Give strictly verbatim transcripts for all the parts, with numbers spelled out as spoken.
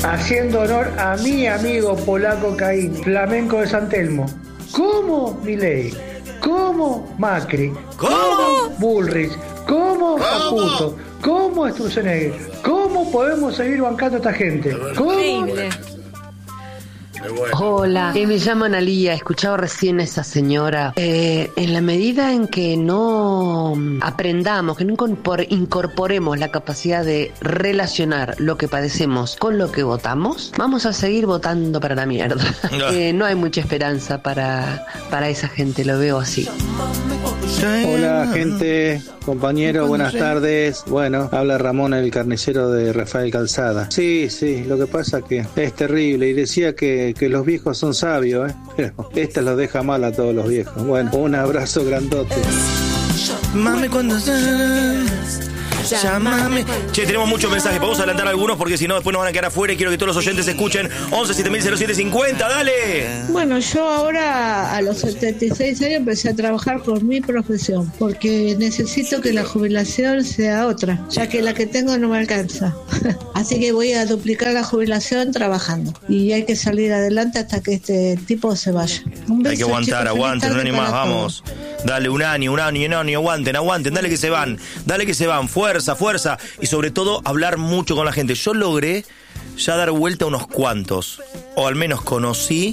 haciendo honor a mi amigo polaco Caín, flamenco de San Telmo. ¿Cómo Milei? ¿Cómo Macri? ¿Cómo Bullrich? ¿Cómo Caputo? ¿Cómo Sturzenegger? ¿Cómo podemos seguir bancando a esta gente? ¿Cómo? Increíble. Hola, eh, me llamo Analía, he escuchado recién a esa señora. Eh, en la medida en que no aprendamos, que no incorpor- incorporemos la capacidad de relacionar lo que padecemos con lo que votamos, vamos a seguir votando para la mierda. No. Eh, no hay mucha esperanza para, para esa gente, lo veo así. Hola gente, compañero, buenas tardes. Bueno, habla Ramón, el carnicero de Rafael Calzada. Sí, sí, lo que pasa que es terrible y decía que, que los viejos son sabios, ¿eh? Pero esta los deja mal a todos los viejos. Bueno, un abrazo grandote. Mami, cuando llámame. Che, tenemos muchos mensajes. Podemos adelantar algunos porque si no, después nos van a quedar afuera y quiero que todos los oyentes escuchen. once siete mil cero siete cincuenta, dale. Bueno, yo ahora a los setenta y seis años empecé a trabajar por mi profesión porque necesito que la jubilación sea otra, ya que la que tengo no me alcanza. Así que voy a duplicar la jubilación trabajando y hay que salir adelante hasta que este tipo se vaya. Un beso, Hay que aguantar, chicos, aguanten, un feliz año tarde más, para vamos. Dale, un año, un año, un año, aguanten, aguanten, dale que se van, dale que se van, fuerza, fuerza. Y sobre todo, hablar mucho con la gente. Yo logré ya dar vuelta a unos cuantos, o al menos conocí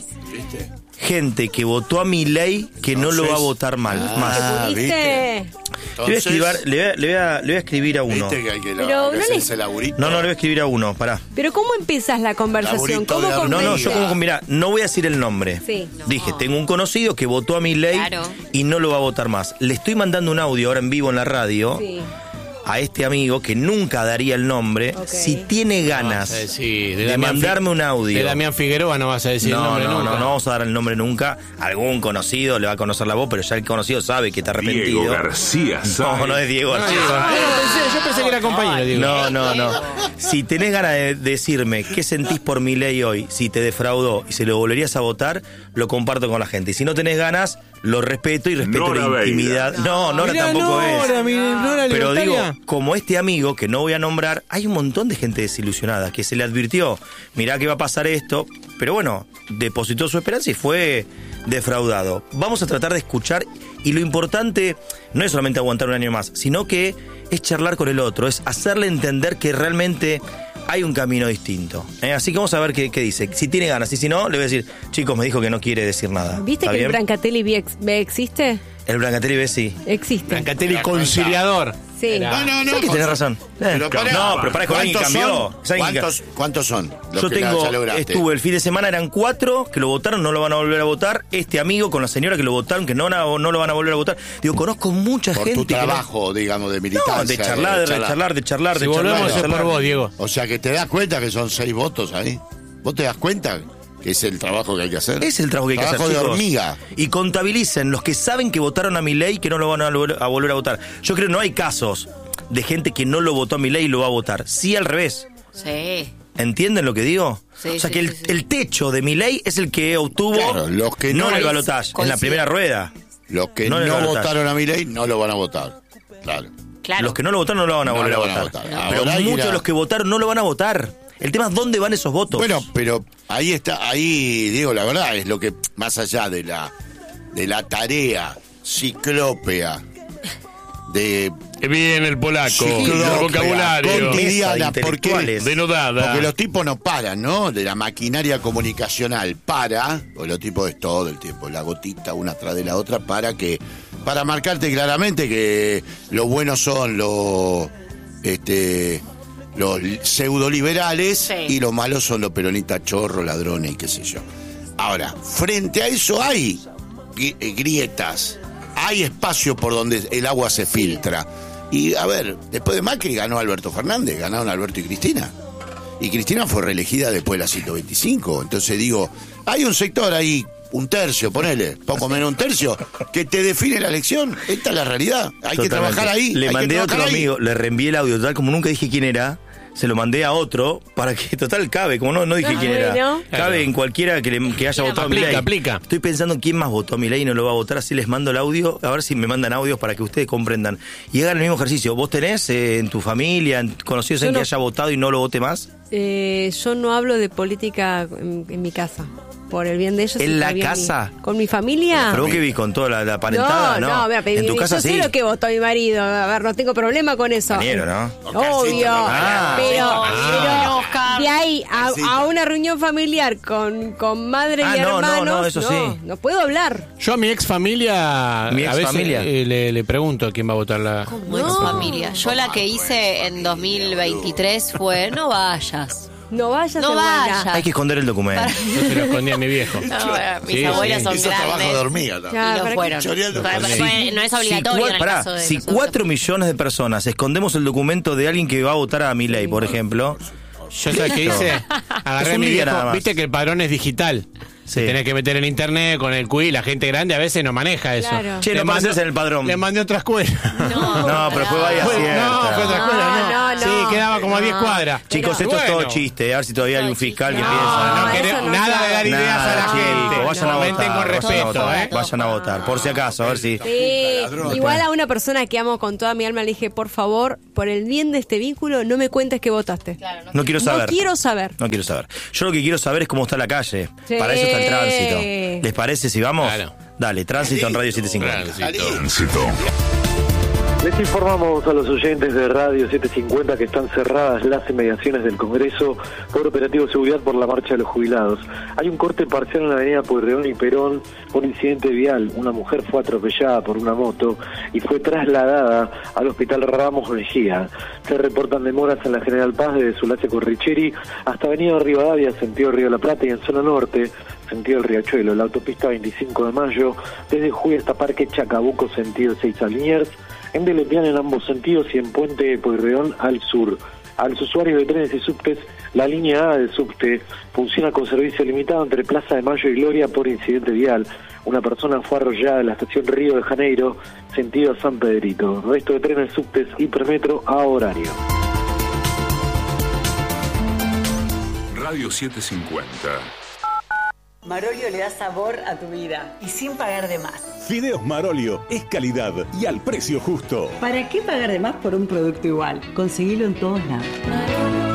gente que votó a Milei que no lo va a votar mal, más. Ah, ¿viste? Le voy, a escribir, le, voy a, le, voy a, le voy a escribir a uno. ¿Viste que hay que, la, Pero que no hacerse le- laburito? No, no, le voy a escribir a uno, pará. Pero ¿cómo empiezas la conversación? Laburito ¿Cómo de con- No, no, yo Amiga. como, mira, no voy a decir el nombre. Sí. Dije, tengo un conocido que votó a Milei Claro. y no lo va a votar más. Le estoy mandando un audio ahora en vivo en la radio Sí. a este amigo que nunca daría el nombre. Ok. Si tiene ganas No vas a decir, de, Damián mandarme Fi- un audio. De Damián Figueroa no vas a decir el no, nombre no, nunca. no, no vamos a dar el nombre nunca. Algún conocido le va a conocer la voz, pero ya el conocido sabe que está arrepentido. Diego García No, Sáenz. no es Diego No, García. Diego. Ah, no, pensé- yo pensé que era compañero, Diego. No, no, no. Si tenés ganas de decirme qué sentís por Milei hoy, si te defraudó y se lo volverías a votar, lo comparto con la gente. Y si no tenés ganas, lo respeto y respeto Nora la Beira. intimidad. No, Nora Mirá, tampoco Nora, es. mi- Nora Pero digo, libertaria. como este amigo que no voy a nombrar, hay un montón de gente desilusionada que se le advirtió, mirá que va a pasar esto, pero bueno, depositó su esperanza y fue defraudado. Vamos a tratar de escuchar y lo importante no es solamente aguantar un año más, sino que es charlar con el otro, es hacerle entender que realmente hay un camino distinto. ¿eh? Así que vamos a ver qué, qué dice. Si tiene ganas y si no, le voy a decir, chicos, me dijo que no quiere decir nada. ¿Viste ¿Está que el bien? Brancatelli B ex- B existe? El Brancatelli B sí. Existe. Brancatelli conciliador. Sí. Era- No, no, no. ¿Sabes que tenés razón? Eh, Pero pará, no, pero pará, con alguien que ¿cuántos cambió. son? ¿Sabes quién ¿Cuántos, ¿Cuántos son? los Yo que la- tengo, ya lograste? estuve el fin de semana, eran cuatro que lo votaron, no lo van a volver a votar. Este amigo con la señora que lo votaron, que no, no, no lo van a volver a votar. Digo, conozco mucha Por gente. tu que no- trabajo, digamos, de militancia. No, de charlar, de charlar, de charlar, Si de volvemos charlar. es de por charlar. vos, Diego. O sea, que te das cuenta que son seis votos ahí. ¿Vos te das cuenta que es el trabajo que hay que hacer? Es el trabajo que hay que hacer, Trabajo de chicos. hormiga. Y contabilicen los que saben que votaron a Milei que no lo van a volver a, volver a votar. Yo creo que no hay casos de gente que no lo votó a Milei y lo va a votar. Sí, al revés. Sí. ¿Entienden lo que digo? Sí, o sea sí, que el, sí, sí. el techo de Milei es el que obtuvo Claro, los que no- en el balotaje, en la Coincido. primera rueda. Los que No no, le van a votar. votaron a Milei no lo van a votar. Claro. Claro. Los que no lo votaron no lo van a No volver lo a van a votar. votar. Pero Ahora hay que muchos ir a- de los que votaron no lo van a votar. El tema es dónde van esos votos. Bueno, pero ahí está, ahí, Diego, la verdad es lo que, más allá de la, de la tarea ciclópea de Que bien el polaco. ciclópea, El vocabulario. cotidiana, Mesa, porque, intelectuales. Denodada. porque los tipos no paran, ¿no? De la maquinaria comunicacional para, o los tipos es todo el tiempo, la gotita una tras de la otra, para que, para marcarte claramente que los buenos son los, este, los pseudoliberales Sí. y los malos son los peronistas chorros, ladrones y qué sé yo. Ahora, frente a eso hay gri- eh, grietas, hay espacio por donde el agua se filtra. Y a ver, después de Macri ganó Alberto Fernández, ganaron Alberto y Cristina. Y Cristina fue reelegida después de la ciento veinticinco. Entonces digo, hay un sector ahí, un tercio, ponele, poco menos un tercio, que te define la elección. Esta es la realidad. Hay que Totalmente. trabajar ahí. Le hay mandé que a otro trabajar ahí. amigo, le reenvié el audio, total, como nunca dije quién era, se lo mandé a otro para que, total, cabe, como no, no dije Ah, quién era. bueno. Cabe Claro. en cualquiera que, le- que haya votado a Aplica, Milei. aplica. Estoy pensando en quién más votó a Milei y no lo va a votar, así les mando el audio, a ver si me mandan audios para que ustedes comprendan. Y hagan el mismo ejercicio. ¿Vos tenés eh, en tu familia, en conocidos Yo en que no. haya votado y no lo vote más? Eh, yo no hablo de política en, en mi casa. Por el bien de ellos. ¿En y la por bien casa? Mi, con mi familia. Pero vos que vivís con toda la, la parentada, ¿no? No, no, a ver, en tu casa yo sí. sé lo que votó mi marido. A ver, no tengo problema con eso. Compañero, ¿no? Obvio. Ah, pero ah. pero de ahí a, a una reunión familiar con, con madre Ah, y no, no, hermanos. no, eso sí. No puedo hablar. Yo a mi ex familia, Mi ex a veces familia. eh, le, le pregunto quién va a votar la. Como ex familia. Yo la que hice en dos mil veintitrés fue no vayas. No vayas, No hermana. vayas. Hay que esconder el documento. Yo se lo escondí a mi viejo. No, bueno, mis Sí, abuelas sí. son Eso trabajo de grandes. hormiga también. Claro, Y ¿para lo fueron. Choreando Para- con- para- no es obligatorio si, en el pará, caso de si los cuatro adultos. millones de personas escondemos el documento de alguien que va a votar a Milei, por ejemplo. Yo sé qué hice. Es Agarré a un mi día viejo. nada más. Viste que el padrón es digital. Sí. Te tenés que meter en internet con el Q I. La gente grande a veces no maneja eso. Claro. Che, no Le apareces mandó- en el padrón. Le mandé otra escuela. No, No, pero fue vaya Fue- cierta. no, fue otra escuela, no. No, no, Sí, no. quedaba como a diez No. cuadras. Chicos, Pero- esto es todo Bueno. chiste. A ver si todavía hay un fiscal que No, piensa. No, no, no eso queremos no nada está. de dar ideas a la Nada, gente. chicos, vayan a Comenten votar. con vayan a respeto, votar, ¿eh? Vayan a votar, por si acaso, a ver si. Sí, igual a una persona que amo con toda mi alma le dije, por favor, por el bien de este vínculo, no me cuentes que votaste. No quiero saber. No quiero saber. No quiero saber. Yo lo que quiero saber es cómo está la calle. Sí. Para eso está el tránsito. ¿Les parece si vamos? Claro. Dale, tránsito en Radio setecientos cincuenta. Tránsito. Les informamos a los oyentes de Radio setecientos cincuenta que están cerradas las inmediaciones del Congreso por operativo de seguridad por la marcha de los jubilados. Hay un corte parcial en la avenida Pueyrredón y Perón por incidente vial. Una mujer fue atropellada por una moto y fue trasladada al hospital Ramos Mejía. Se reportan demoras en la General Paz desde Sulace Corricheri hasta avenida Rivadavia, sentido Río de la Plata, y en zona norte, sentido el Riachuelo. La autopista veinticinco de mayo, desde Jujuy hasta Parque Chacabuco, sentido seis a Liniers, en Deletián en ambos sentidos y en Puente Pueyrredón al sur. A los usuarios de trenes y subtes, la línea A del subte funciona con servicio limitado entre Plaza de Mayo y Gloria por incidente vial. Una persona fue arrollada en la estación Río de Janeiro, sentido San Pedrito. Resto de trenes, subtes y premetro a horario. Radio setecientos cincuenta. Marolio le da sabor a tu vida y sin pagar de más. Fideos Marolio es calidad y al precio justo. ¿Para qué pagar de más por un producto igual? Conseguilo en todos lados.